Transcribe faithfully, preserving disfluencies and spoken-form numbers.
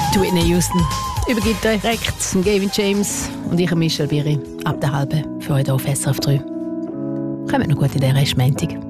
Whitney Houston übergibt direkt Gavin James und ich, Michelle Biri, ab der halben für heute auf S R F drei. Kommt noch gut in der Restmäntig.